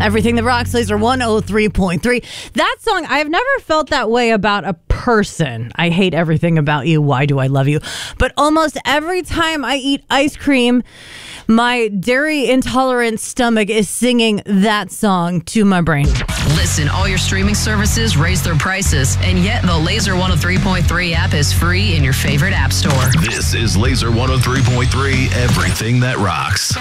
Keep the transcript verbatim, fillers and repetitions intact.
Everything That Rocks, Laser one oh three point three. That song, I've never felt that way about a person. I hate everything about you. Why do I love you? But almost every time I eat ice cream, my dairy intolerant stomach is singing that song to my brain. Listen, all your streaming services raise their prices, and yet the Laser one oh three point three app is free in your favorite app store. This is Laser one oh three point three, Everything That Rocks.